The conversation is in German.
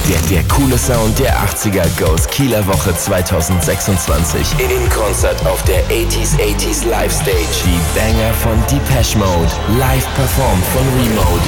Der coole Sound der 80er Goes Kieler Woche 2026. In Konzert auf der 80s Live Stage. Die Banger von Depeche Mode. Live performt von Remote.